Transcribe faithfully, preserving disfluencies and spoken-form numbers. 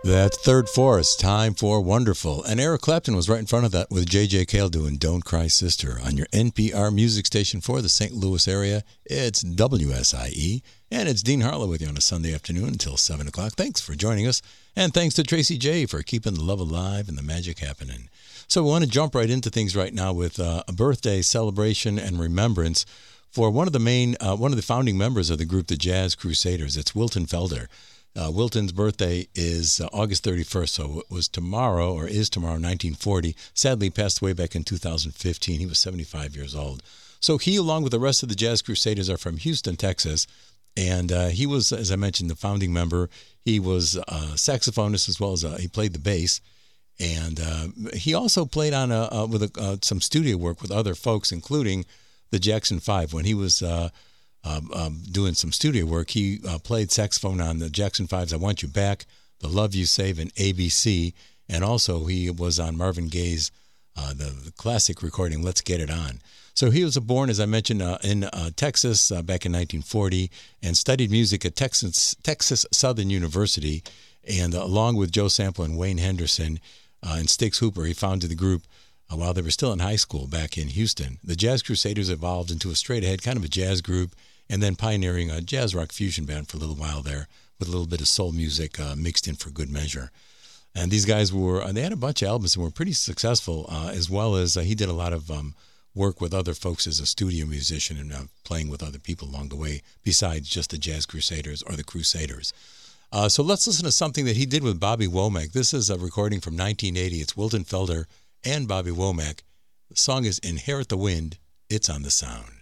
That third forest, Time for Wonderful. And Eric Clapton was right in front of that with J J Cale doing Don't Cry Sister on your N P R music station for the Saint Louis area. It's W S I E. And it's Dean Harlow with you on a Sunday afternoon until seven o'clock. Thanks for joining us. And thanks to Tracy J for keeping the love alive and the magic happening. So we want to jump right into things right now with uh, a birthday celebration and remembrance for one of the main, uh, one of the founding members of the group, the Jazz Crusaders. It's Wilton Felder. Uh, Wilton's birthday is uh, August thirty-first, so it was tomorrow, or is tomorrow, nineteen forty. Sadly, passed away back in two thousand fifteen. He was seventy-five years old. So he, along with the rest of the Jazz Crusaders, are from Houston, Texas. And uh, he was, as I mentioned, the founding member. He was a saxophonist as well as a, he played the bass. And uh, he also played on a, uh, with a, uh, some studio work with other folks, including the Jackson Five. When he was uh, um, um, doing some studio work, he uh, played saxophone on the Jackson Five's I Want You Back, The Love You Save, and A B C. And also he was on Marvin Gaye's uh, the, the classic recording, Let's Get It On. So he was born, as I mentioned, uh, in uh, Texas uh, back in nineteen forty and studied music at Texas, Texas Southern University. And uh, along with Joe Sample and Wayne Henderson uh, and Styx Hooper, he founded the group uh, while they were still in high school back in Houston. The Jazz Crusaders evolved into a straight-ahead kind of a jazz group and then pioneering a jazz rock fusion band for a little while there with a little bit of soul music uh, mixed in for good measure. And these guys were, uh, they had a bunch of albums and were pretty successful, uh, as well as uh, he did a lot of um, work with other folks as a studio musician and uh, playing with other people along the way, besides just the Jazz Crusaders or the Crusaders. Uh, so let's listen to something that he did with Bobby Womack. This is a recording from nineteen eighty. It's Wilton Felder and Bobby Womack. The song is Inherit the Wind. It's on the Sound.